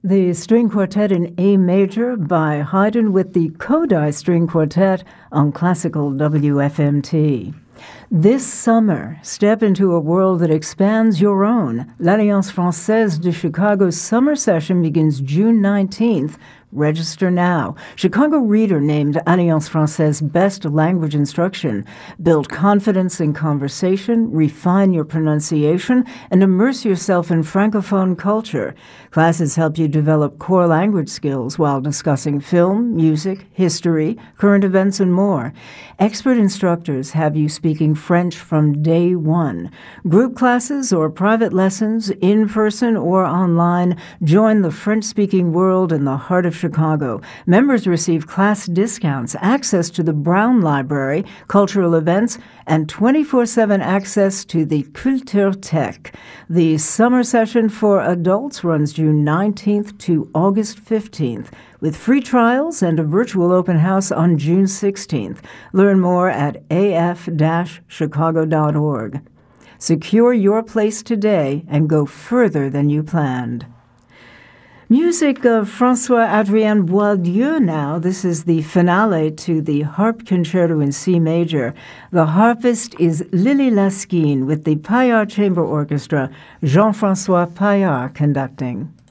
The String Quartet in A Major by Haydn with the Kodály String Quartet on Classical WFMT. This summer, step into a world that expands your own. L'Alliance Française de Chicago's summer session begins June 19th. Register now. Chicago Reader named Alliance Française Best Language Instruction. Build confidence in conversation, refine your pronunciation, and immerse yourself in Francophone culture. Classes help you develop core language skills while discussing film, music, history, current events, and more. Expert instructors have you speaking French from day one. Group classes or private lessons, in person or online, join the French-speaking world in the heart of Chicago. Members receive class discounts, access to the Brown Library, cultural events, and 24/7 access to the Kulturtech. The summer session for adults runs June 19th to August 15th, with free trials and a virtual open house on June 16th. Learn more at af-chicago.org. Secure your place today and go further than you planned. Music of François-Adrien Boieldieu now. This is the finale to the Harp Concerto in C Major. The harpist is Lily Laskin with the Paillard Chamber Orchestra, Jean-François Paillard conducting.